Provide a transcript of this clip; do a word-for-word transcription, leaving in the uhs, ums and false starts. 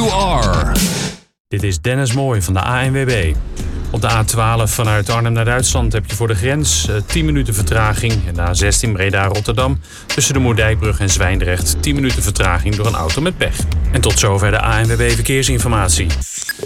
you are. Dit is Dennis Mooij van de A N W B. Op de A twaalf vanuit Arnhem naar Duitsland heb je voor de grens uh, tien minuten vertraging. En de A zestien Breda-Rotterdam tussen de Moerdijkbrug en Zwijndrecht tien minuten vertraging door een auto met pech. En tot zover de A N W B Verkeersinformatie.